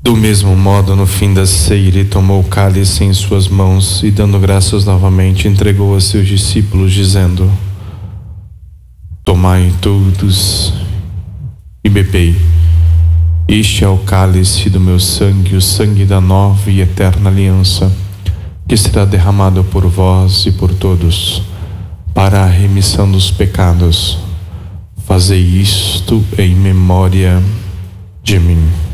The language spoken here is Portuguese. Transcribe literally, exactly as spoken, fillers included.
Do mesmo modo, no fim da ceia, ele tomou o cálice em suas mãos e, dando graças novamente, entregou a seus discípulos, dizendo: Tomai todos e bebei. Este é o cálice do meu sangue, o sangue da nova e eterna aliança, que será derramado por vós e por todos, para a remissão dos pecados. Fazei isto em memória de mim.